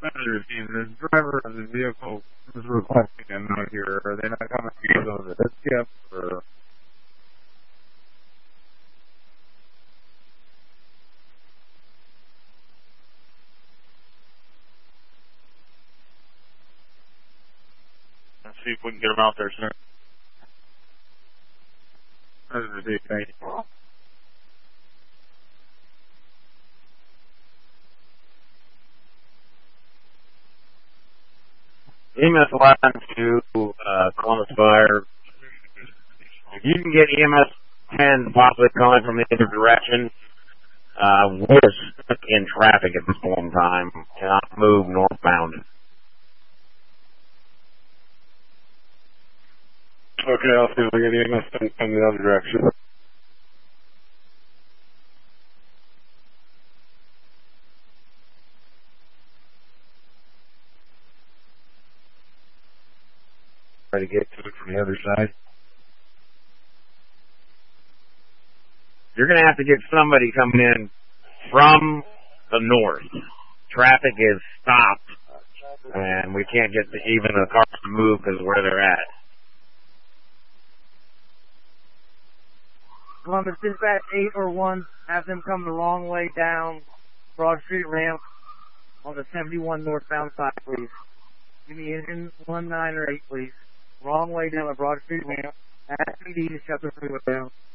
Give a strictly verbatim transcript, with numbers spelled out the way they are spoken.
Senator team, the driver of the vehicle is requesting a note here. Are they not coming to use those as gifts or? Let's see if we can get them out there, sir. Senator, thank you. E M S eleven to uh, Columbus Fire. If you can get E M S ten possibly coming from the other direction, uh, we're stuck in traffic at this point in time. Cannot move northbound. Okay, I'll see if we get E M S ten from the other direction. Try to get to it from the other side. You're going to have to get somebody coming in from the north. Traffic is stopped, and we can't get the, even the cars to move because of where they're at. Columbus Dispatch eight or one, have them come the wrong way down Broad Street ramp on the seventy-one northbound side, please. Give me engine one nine or eight, please. Wrong way down the Broad Street ramp. Ask P D to shut the freeway down.